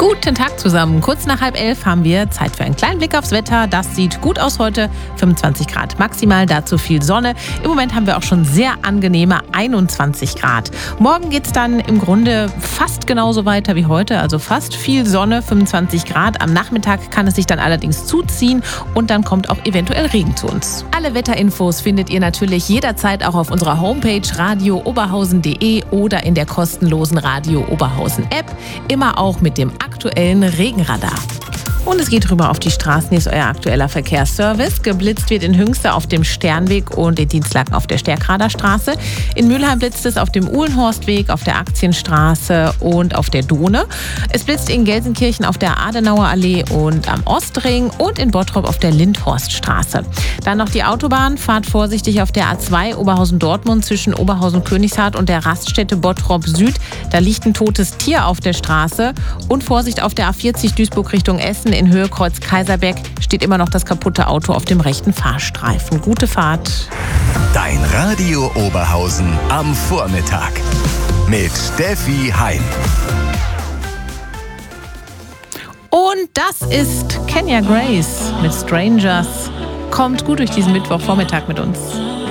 Guten Tag zusammen. Kurz nach 10:30 haben wir Zeit für einen kleinen Blick aufs Wetter. Das sieht gut aus heute. 25 Grad maximal, dazu viel Sonne. Im Moment haben wir auch schon sehr angenehme 21 Grad. Morgen geht es dann im Grunde fast genauso weiter wie heute. Also fast viel Sonne, 25 Grad. Am Nachmittag kann es sich dann allerdings zuziehen und dann kommt auch eventuell Regen zu uns. Alle Wetterinfos findet ihr natürlich jederzeit auch auf unserer Homepage radiooberhausen.de oder in der kostenlosen Radio Oberhausen App. Immer auch mit dem aktuellen Regenradar. Und es geht rüber auf die Straßen. Hier ist euer aktueller Verkehrsservice. Geblitzt wird in Hünste auf dem Sternweg und in Dienstlaken auf der Stärkrader Straße. In Mülheim blitzt es auf dem Uhlenhorstweg, auf der Aktienstraße und auf der Dohne. Es blitzt in Gelsenkirchen auf der Adenauer Allee und am Ostring und in Bottrop auf der Lindhorststraße. Dann noch die Autobahn. Fahrt vorsichtig auf der A2 Oberhausen-Dortmund zwischen Oberhausen-Königshardt und der Raststätte Bottrop Süd. Da liegt ein totes Tier auf der Straße. Und Vorsicht auf der A40 Duisburg Richtung Essen. In Höhe Kreuz Kaiserberg steht immer noch das kaputte Auto auf dem rechten Fahrstreifen. Gute Fahrt. Dein Radio Oberhausen am Vormittag mit Steffi Heim. Und das ist Kenya Grace mit Strangers. Kommt gut durch diesen Mittwochvormittag mit uns.